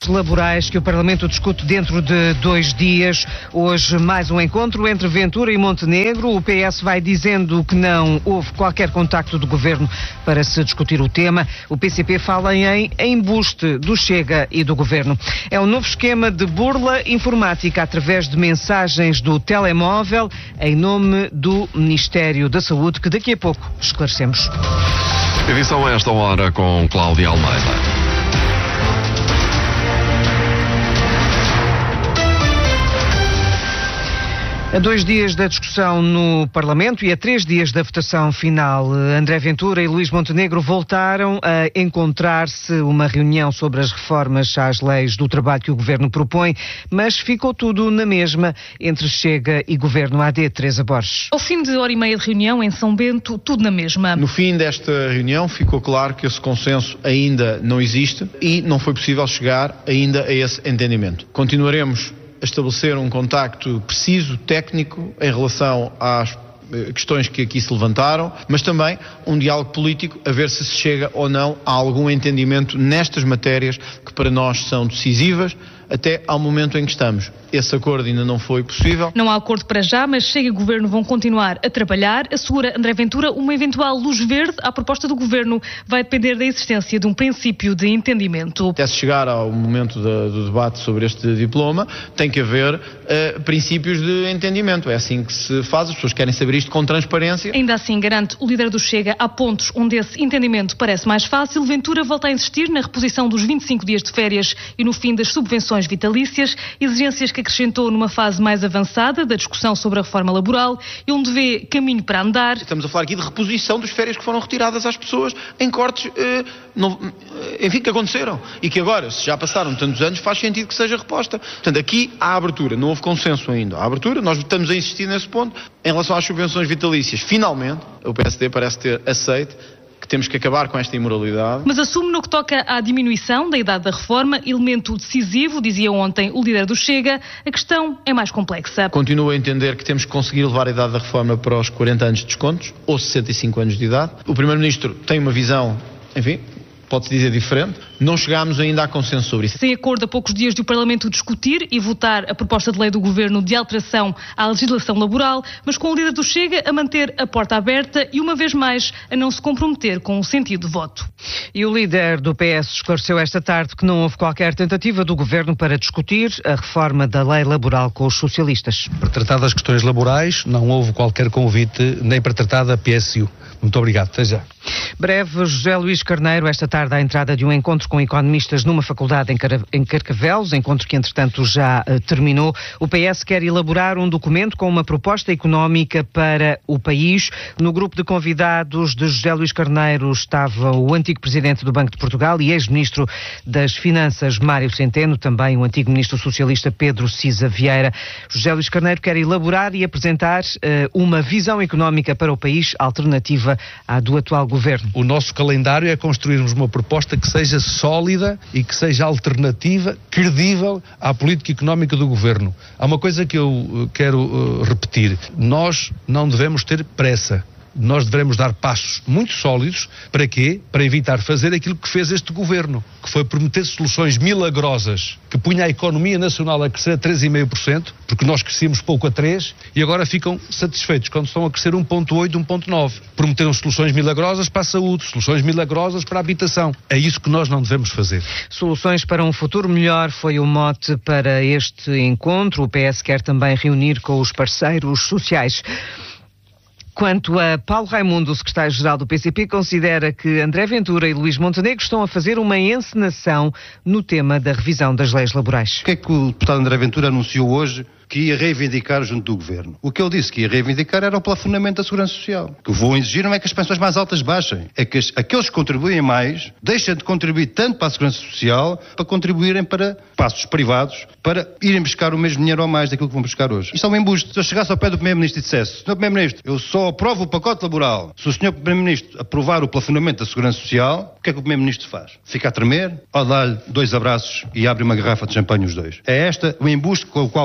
laborais que o Parlamento discute dentro de 2 dias. Hoje mais um encontro entre Ventura e Montenegro. O PS vai dizendo que não houve qualquer contacto do Governo para se discutir o tema. O PCP fala em embuste do Chega e do Governo. É um novo esquema de burla informática através de mensagens do telemóvel em nome do Ministério da Saúde, que daqui a pouco esclarecemos. Edição a esta hora com Cláudia Almeida. A 2 dias da discussão no Parlamento e a 3 dias da votação final, André Ventura e Luís Montenegro voltaram a encontrar-se, uma reunião sobre as reformas às leis do trabalho que o Governo propõe, mas ficou tudo na mesma entre Chega e Governo AD. Teresa Borges. Ao fim de hora e meia de reunião em São Bento, tudo na mesma. No fim desta reunião ficou claro que esse consenso ainda não existe e não foi possível chegar ainda a esse entendimento. Continuaremos a estabelecer um contacto preciso, técnico, em relação às questões que aqui se levantaram, mas também um diálogo político a ver se chega ou não a algum entendimento nestas matérias que para nós são decisivas até ao momento em que estamos. Esse acordo ainda não foi possível. Não há acordo para já, mas Chega e Governo vão continuar a trabalhar. Assegura André Ventura, uma eventual luz verde à proposta do Governo vai depender da existência de um princípio de entendimento. Até se chegar ao momento do debate sobre este diploma, tem que haver princípios de entendimento. É assim que se faz, as pessoas querem saber isto com transparência. Ainda assim, garante o líder do Chega, há pontos onde esse entendimento parece mais fácil. Ventura volta a insistir na reposição dos 25 dias de férias e no fim das subvenções vitalícias, exigências que acrescentou numa fase mais avançada da discussão sobre a reforma laboral e onde vê caminho para andar. Estamos a falar aqui de reposição dos férias que foram retiradas às pessoas em cortes, enfim, que aconteceram e que agora, se já passaram tantos anos, faz sentido que seja reposta. Portanto, aqui há abertura, não houve consenso ainda. Há abertura, nós estamos a insistir nesse ponto. Em relação às subvenções vitalícias, finalmente, o PSD parece ter aceito que temos que acabar com esta imoralidade. Mas assume no que toca à diminuição da idade da reforma, elemento decisivo, dizia ontem o líder do Chega, a questão é mais complexa. Continuo a entender que temos que conseguir levar a idade da reforma para os 40 anos de descontos, ou 65 anos de idade. O Primeiro-Ministro tem uma visão, enfim, pode-se dizer diferente. Não chegámos ainda a consenso sobre isso. Sem acordo a poucos dias de o Parlamento discutir e votar a proposta de lei do Governo de alteração à legislação laboral, mas com o líder do Chega a manter a porta aberta e, uma vez mais, a não se comprometer com o sentido de voto. E o líder do PS esclareceu esta tarde que não houve qualquer tentativa do Governo para discutir a reforma da lei laboral com os socialistas. Para tratar das questões laborais, não houve qualquer convite nem para tratar da PSU. Muito obrigado. Até já. Breve, José Luís Carneiro, esta tarde à entrada de um encontro com economistas numa faculdade em Carcavelos, encontro que entretanto já terminou. O PS quer elaborar um documento com uma proposta económica para o país. No grupo de convidados de José Luís Carneiro estava o antigo presidente do Banco de Portugal e ex-ministro das Finanças, Mário Centeno, também o antigo ministro socialista Pedro Cisa Vieira. José Luís Carneiro quer elaborar e apresentar uma visão económica para o país alternativa à do atual Governo. O nosso calendário é construirmos uma proposta que seja sólida e que seja alternativa, credível à política económica do Governo. Há uma coisa que eu quero repetir. Nós não devemos ter pressa. Nós devemos dar passos muito sólidos. Para quê? Para evitar fazer aquilo que fez este Governo, que foi prometer soluções milagrosas, que punha a economia nacional a crescer a 3,5%, porque nós crescíamos pouco a 3%, e agora ficam satisfeitos quando estão a crescer 1,8%, 1,9%. Prometeram soluções milagrosas para a saúde, soluções milagrosas para a habitação. É isso que nós não devemos fazer. Soluções para um futuro melhor foi o mote para este encontro. O PS quer também reunir com os parceiros sociais. Quanto a Paulo Raimundo, o secretário-geral do PCP, considera que André Ventura e Luís Montenegro estão a fazer uma encenação no tema da revisão das leis laborais. O que é que o deputado André Ventura anunciou hoje que ia reivindicar junto do Governo? O que ele disse que ia reivindicar era o plafonamento da Segurança Social. O que vão exigir não é que as pensões mais altas baixem, é que aqueles que contribuem mais deixem de contribuir tanto para a Segurança Social para contribuírem para passos privados, para irem buscar o mesmo dinheiro ou mais daquilo que vão buscar hoje. Isto é um embuste. Se eu chegasse ao pé do Primeiro-Ministro e dissesse: Sr. Primeiro-Ministro, eu só aprovo o pacote laboral se o Sr. Primeiro-Ministro aprovar o plafonamento da Segurança Social, o que é que o Primeiro-Ministro faz? Fica a tremer ou dá-lhe 2 abraços e abre uma garrafa de champanhe os dois? É este o embuste com o qual nós estamos confrontados.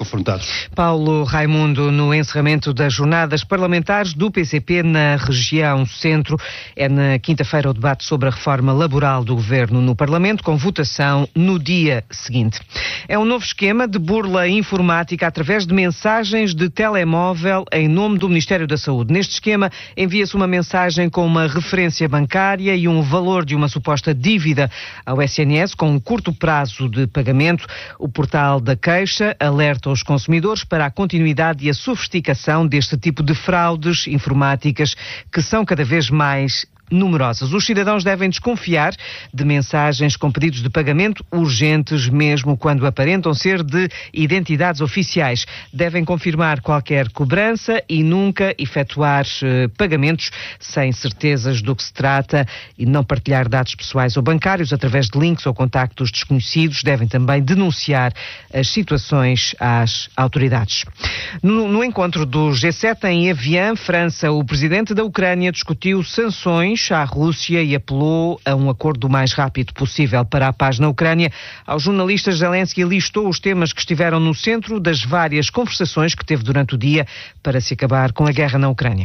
confrontados. Paulo Raimundo, no encerramento das jornadas parlamentares do PCP na região centro, é na quinta-feira o debate sobre a reforma laboral do governo no Parlamento, com votação no dia seguinte. É um novo esquema de burla informática através de mensagens de telemóvel em nome do Ministério da Saúde. Neste esquema, envia-se uma mensagem com uma referência bancária e um valor de uma suposta dívida ao SNS com um curto prazo de pagamento. O portal da queixa alerta os consumidores para a continuidade e a sofisticação deste tipo de fraudes informáticas que são cada vez mais numerosas. Os cidadãos devem desconfiar de mensagens com pedidos de pagamento urgentes, mesmo quando aparentam ser de identidades oficiais. Devem confirmar qualquer cobrança e nunca efetuar pagamentos sem certezas do que se trata e não partilhar dados pessoais ou bancários através de links ou contactos desconhecidos. Devem também denunciar as situações às autoridades. No encontro do G7 em Evian, França, o presidente da Ucrânia discutiu sanções à Rússia e apelou a um acordo o mais rápido possível para a paz na Ucrânia. Aos jornalistas, Zelensky listou os temas que estiveram no centro das várias conversações que teve durante o dia para se acabar com a guerra na Ucrânia.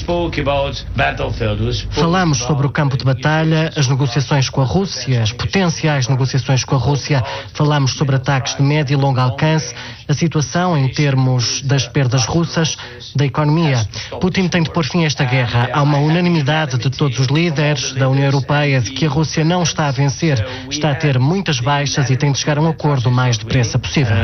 Falamos sobre o campo de batalha, as negociações com a Rússia, as potenciais negociações com a Rússia. Falamos sobre ataques de médio e longo alcance, a situação em termos das perdas russas, da economia. Putin tem de pôr fim a esta guerra. Há uma unanimidade de todos os líderes da União Europeia de que a Rússia não está a vencer, está a ter muitas baixas e tem de chegar a um acordo o mais depressa possível.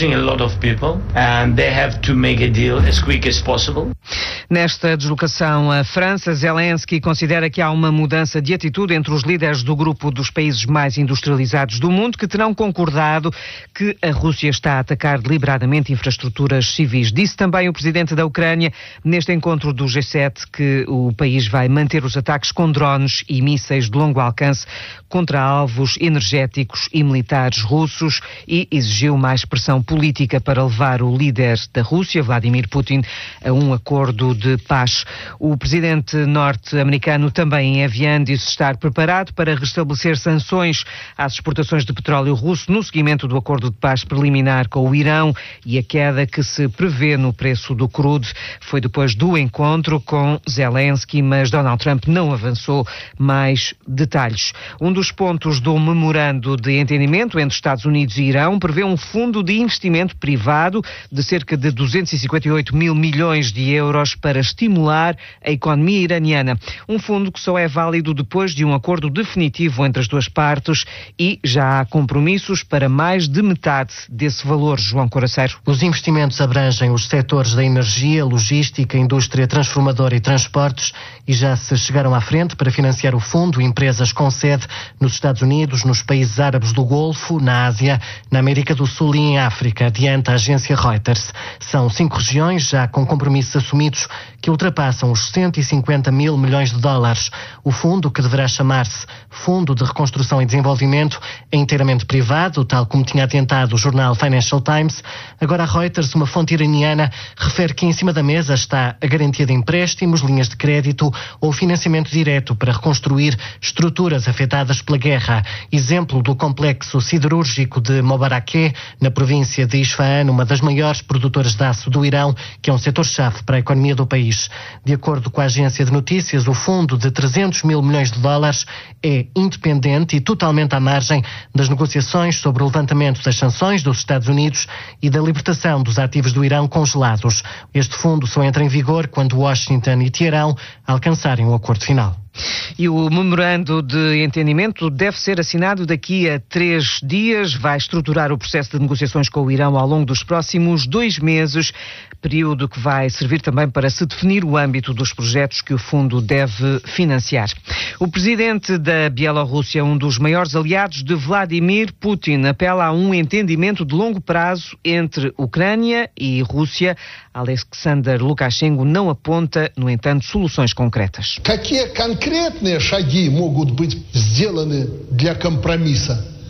Nesta deslocação à França, Zelensky considera que há uma mudança de atitude entre os líderes do grupo dos países mais industrializados do mundo que terão concordado que a Rússia está a atacar deliberadamente infraestruturas civis. Disse também o presidente da Ucrânia neste encontro do G7 que o país vai manter os ataques com drones e mísseis de longo alcance contra alvos energéticos e militares russos e exigiu mais pressão política para levar o líder da Rússia, Vladimir Putin, a um acordo de paz. O presidente norte-americano também em Evian disse estar preparado para restabelecer sanções às exportações de petróleo russo no seguimento do acordo de paz preliminar com o Irão e a queda que se prevê no preço do crudo. Foi depois do encontro com Zelensky, mas Donald Trump não avançou mais detalhes. Um dos pontos do memorando de entendimento entre Estados Unidos e Irão prevê um fundo de investimento privado de cerca de 258 mil milhões de euros para estimular a economia iraniana. Um fundo que só é válido depois de um acordo definitivo entre as duas partes e já há compromissos para mais de metade desse valor, João Coraceiro. Os investimentos abrangem os setores da energia, logística, indústria transformadora e transportes e já se chegaram à frente para financiar o fundo empresas com sede nos Estados Unidos, nos países árabes do Golfo, na Ásia, na América do Sul e em África, adianta a agência Reuters. São 5 regiões já com compromissos assumidos que ultrapassam os 150 mil milhões de dólares. O fundo, que deverá chamar-se Fundo de Reconstrução e Desenvolvimento, é inteiramente privado, tal como tinha atentado o jornal Financial Times. Agora a Reuters, uma fonte iraniana, refere que em cima da mesa está a garantia de empréstimos, linhas de crédito ou financiamento direto para reconstruir estruturas afetadas pela guerra. Exemplo do complexo siderúrgico de Mobarakeh, na província de Isfahan, uma das maiores produtoras de aço do Irão, que é um setor-chave para a economia do país. De acordo com a agência de notícias, o fundo de 300 mil milhões de dólares é independente e totalmente à margem das negociações sobre o levantamento das sanções dos Estados Unidos e da libertação dos ativos do Irão congelados. Este fundo só entra em vigor quando Washington e Teherão alcançarem um acordo final. E o memorando de entendimento deve ser assinado daqui a 3 dias. Vai estruturar o processo de negociações com o Irão ao longo dos próximos 2 meses, período que vai servir também para se definir o âmbito dos projetos que o fundo deve financiar. O presidente da Bielorrússia, um dos maiores aliados de Vladimir Putin, apela a um entendimento de longo prazo entre Ucrânia e Rússia. Alexander Lukashenko não aponta, no entanto, soluções concretas. Какие конкретные шаги могут быть сделаны для компромисса?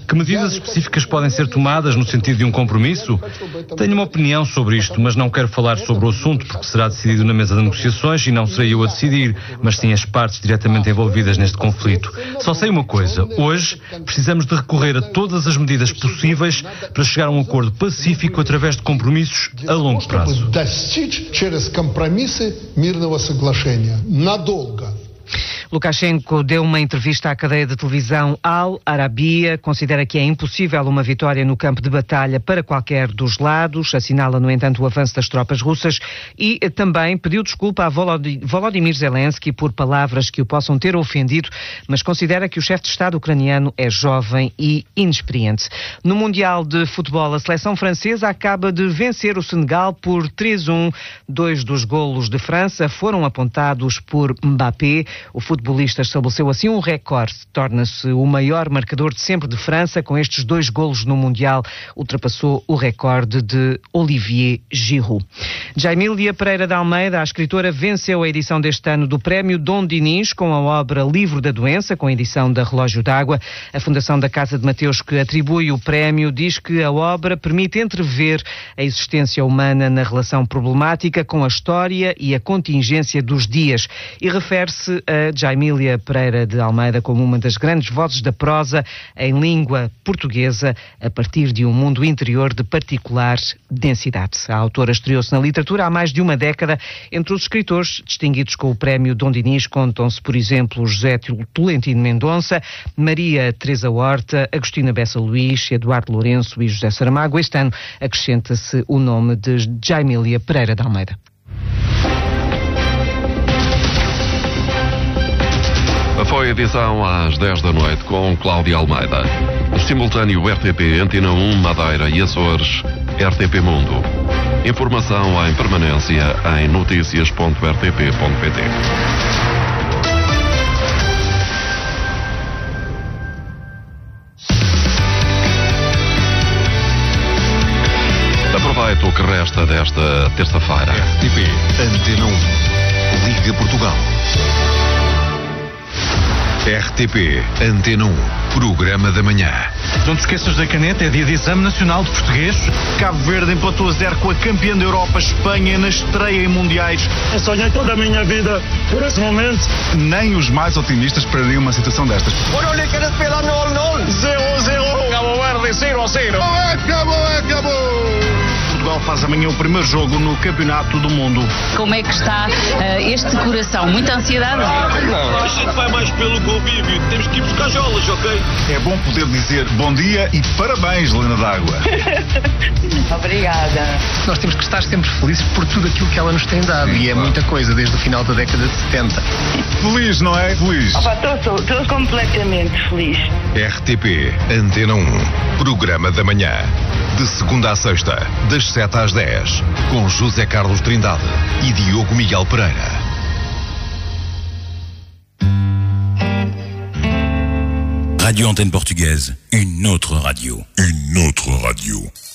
Que medidas específicas podem ser tomadas no sentido de um compromisso? Tenho uma opinião sobre isto, mas não quero falar sobre o assunto porque será decidido na mesa de negociações e não serei eu a decidir, mas sim as partes diretamente envolvidas neste conflito. Só sei uma coisa, hoje precisamos de recorrer a todas as medidas possíveis para chegar a um acordo pacífico através de compromissos a longo prazo. Lukashenko deu uma entrevista à cadeia de televisão Al Arabiya, considera que é impossível uma vitória no campo de batalha para qualquer dos lados, assinala, no entanto, o avanço das tropas russas e também pediu desculpa a Volodymyr Zelensky por palavras que o possam ter ofendido, mas considera que o chefe de Estado ucraniano é jovem e inexperiente. No Mundial de Futebol, a seleção francesa acaba de vencer o Senegal por 3-1. 2 dos golos de França foram apontados por Mbappé. O futebolista estabeleceu assim um recorde, torna-se o maior marcador de sempre de França, com estes 2 golos no Mundial, ultrapassou o recorde de Olivier Giroud. Jaimília Pereira de Almeida, a escritora, venceu a edição deste ano do Prémio Dom Dinis com a obra Livro da Doença, com a edição da Relógio d'Água. A Fundação da Casa de Mateus, que atribui o prémio, diz que a obra permite entrever a existência humana na relação problemática com a história e a contingência dos dias, e refere-se a Jaimília Pereira de Almeida como uma das grandes vozes da prosa em língua portuguesa a partir de um mundo interior de particular densidade. A autora estreou-se na literatura há mais de uma década. Entre os escritores distinguidos com o prémio Dom Dinis contam-se, por exemplo, José Tolentino Mendonça, Maria Teresa Horta, Agostina Bessa Luís, Eduardo Lourenço e José Saramago. Este ano acrescenta-se o nome de Jaimília Pereira de Almeida. Foi a edição às 10 da noite com Cláudia Almeida. Simultâneo RTP, Antena 1, Madeira e Açores, RTP Mundo. Informação em permanência em noticias.rtp.pt. Aproveite o que resta desta terça-feira. RTP, Antena 1, Liga Portugal. RTP, Antena 1, Programa da Manhã. Não te esqueças da caneta, é dia de Exame Nacional de Português. Cabo Verde empatou a 0 com a campeã da Europa, Espanha, na estreia em Mundiais. Eu sonhei toda a minha vida por esse momento. Nem os mais otimistas esperariam uma situação destas. Olha, que pela 0-0. Cabo Verde 0-0. Acabou! Portugal faz amanhã o primeiro jogo no Campeonato do Mundo. Como é que está este coração? Muita ansiedade? Não, a gente vai mais pelo convívio. Temos que ir buscar jolas, ok? É bom poder dizer bom dia e parabéns, Helena d'Água. Obrigada. Nós temos que estar sempre felizes por tudo aquilo que ela nos tem dado. E é muita coisa, desde o final da década de 70. Feliz, não é? Feliz. Estou completamente feliz. RTP, Antena 1, Programa da Manhã. De segunda a sexta, das 7 às 10, com José Carlos Trindade e Diogo Miguel Pereira. Radio Antenne Portugaise, une autre radio. Une autre radio.